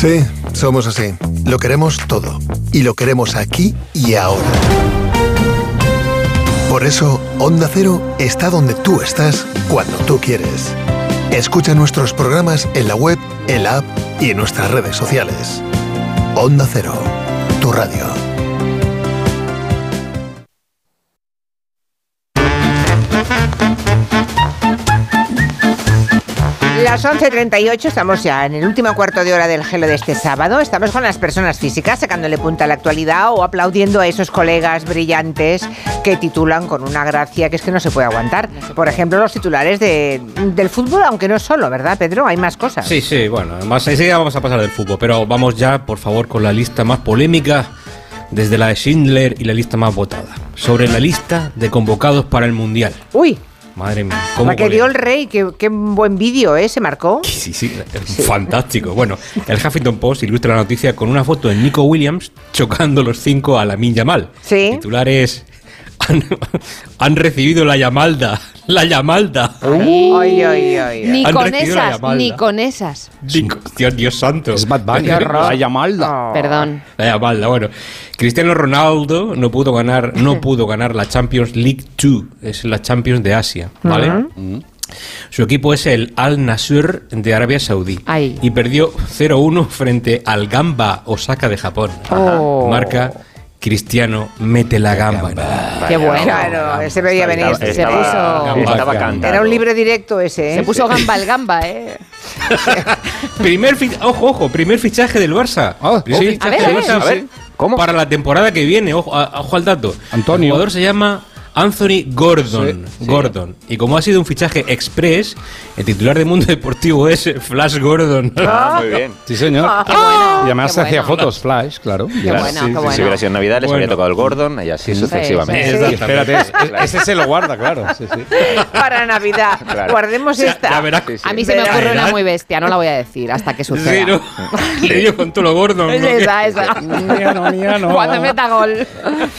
Sí, somos así. Lo queremos todo. Y lo queremos aquí y ahora. Por eso, Onda Cero está donde tú estás, cuando tú quieres. Escucha nuestros programas en la web, en la app y en nuestras redes sociales. Onda Cero, tu radio. Las 11:38, estamos ya en el último cuarto de hora del Gelo de este sábado. Estamos con las personas físicas sacándole punta a la actualidad o aplaudiendo a esos colegas brillantes que titulan con una gracia que es que no se puede aguantar. Por ejemplo, los titulares del fútbol, aunque no solo, ¿verdad, Pedro? Hay más cosas. Sí, bueno, más enseguida vamos a pasar del fútbol, pero vamos ya, por favor, con la lista más polémica, desde la de Schindler y la lista más votada. Sobre la lista de convocados para el Mundial. ¡Uy! Madre mía. ¿Cómo la que dio el rey, qué buen vídeo, se marcó. Sí, fantástico. Bueno, el Huffington Post ilustra la noticia con una foto de Nico Williams chocando los 5 a Lamine Yamal. Sí. Titulares: han recibido la llamalda. La llamalda. Ay. Ni con esas. Dios santo. Es Bad Bunny. La llamalda. Perdón. La llamalda, bueno. Cristiano Ronaldo no pudo ganar la Champions League 2, es la Champions de Asia, ¿vale? Uh-huh. Su equipo es el Al Nassr de Arabia Saudí. Ay. Y perdió 0-1 frente al Gamba Osaka de Japón. Marca: Cristiano mete la gamba. Qué bueno. Claro, ese veía venir. Estaba cantando. Era un libre directo ese, Se puso gamba el gamba, primer fichaje del Barça. A ver. ¿Cómo? Para la temporada que viene, ojo al dato. Antonio. El jugador se llama Anthony Gordon. Sí. Gordon. Y como ha sido un fichaje express, el titular de Mundo Deportivo es Flash Gordon. Muy bien. Sí, señor. Qué bueno. Y además Qué hacía bueno. fotos Flash, claro. Qué bueno, qué bueno. Si hubiera sido en Navidad, les habría tocado el Gordon y así sucesivamente. Sí. Espérate, ese se lo guarda, claro. Sí. Para Navidad. Claro. Guardemos esta. Ya verás. A mí se me ocurre una muy bestia, no la voy a decir hasta que suceda. Sí, ¿no? Le dio con todo lo Gordon. ¿no? Esa. No. Cuando meta gol.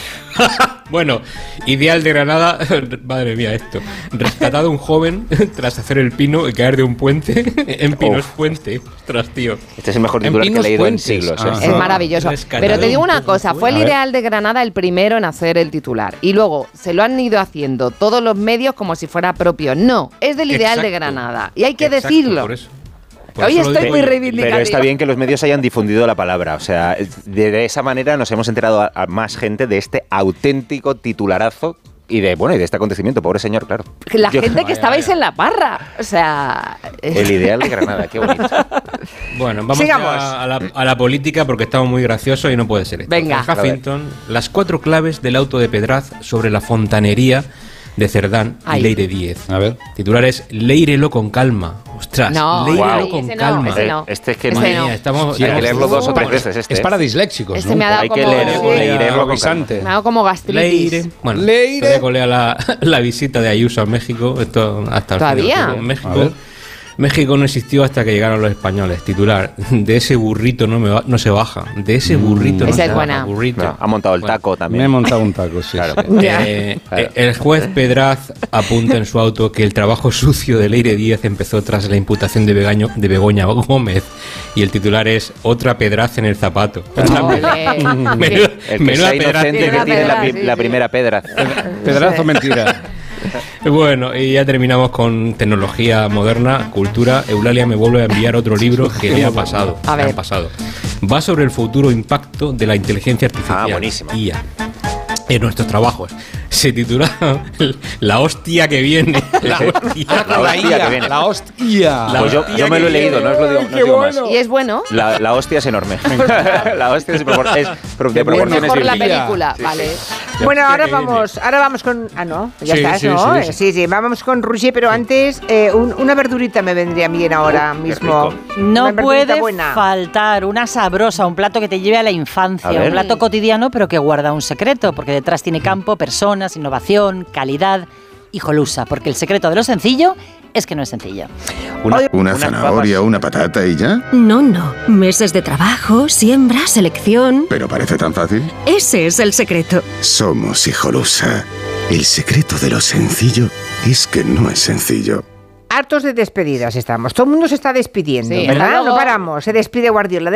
Bueno, Ideal de Granada, madre mía esto, rescatado un joven tras hacer el pino y caer de un puente en Pinos Puente. Ostras, tío. Este es el mejor titular que he leído en siglos. Es maravilloso. Rescatado Pero te digo una un cosa, fue el Ideal de Granada el primero en hacer el titular. Y luego se lo han ido haciendo todos los medios como si fuera propio. No, es del Ideal de Granada. Y hay que decirlo. Por eso. Hoy estoy muy reivindicativa. Pero está bien que los medios hayan difundido la palabra. O sea, de esa manera nos hemos enterado a más gente de este auténtico titularazo y de este acontecimiento. Pobre señor, claro. La gente que estabais en la parra. O sea... El Ideal de Granada, qué bonito. Bueno, vamos Sigamos. a la política porque estamos muy graciosos y no puede ser esto. Venga. En Huffington, las 4 claves del auto de Pedraz sobre la fontanería de Cerdán y Leire Díez. A ver. Titulares: léirelo con calma. Ostras, léirelo con calma. Este es que Este no. Estamos, hay que leerlo 2 o 3 veces. Es para disléxicos, Este ¿no? me ha dado Hay que como... leerlo con Avisante. Me ha dado como gastritis. Leire. Bueno, Leire. todavía colea la visita de Ayuso a México. Esto hasta el ¿Todavía? fin de México. México no existió hasta que llegaron los españoles. Titular: de ese burrito no se baja. De ese burrito no Esa se es baja. buena. Burrito. No, ha montado el taco Me he también. montado un taco, sí. Claro. El juez Pedraz apunta en su auto que el trabajo sucio de Leire Díez empezó tras la imputación de Begoña Gómez. Y el titular es: otra Pedraz en el zapato. Ole. El que sea inocente que tiene la primera pedra. Pedazo mentira. Bueno, y ya terminamos con tecnología moderna, cultura. Eulalia me vuelve a enviar otro libro que le ha pasado. A ver. Le ha pasado. Va sobre el futuro impacto de la inteligencia artificial. Buenísima. IA en nuestros trabajos. Se titula La hostia que viene. La hostia. La hostia que viene. La hostia. Pues yo me lo he leído, no os lo digo, no os digo más. Y es bueno. La hostia es enorme. La hostia es de proporciones Mejor la bíblicas. película, vale. Bueno, ahora vamos con... Ah, no, ya Sí, estás, sí, ¿no? sí. Sí, vamos con Roger, pero antes una verdurita me vendría bien ahora mismo. No Una verdurita puede buena. faltar una sabrosa, un plato que te lleve a la infancia, A ver. un plato cotidiano pero que guarda un secreto, porque detrás tiene campo, personas, innovación, calidad y jolusa, porque el secreto de lo sencillo es que no es sencillo. ¿Una zanahoria, una patata y ya? No, meses de trabajo, siembra, selección. ¿Pero parece tan fácil? Ese es el secreto. Somos Hijolusa. El secreto de lo sencillo es que no es sencillo. Hartos de despedidas estamos. Todo el mundo se está despidiendo, Sí, ¿verdad? luego. No paramos. Se despide Guardiola.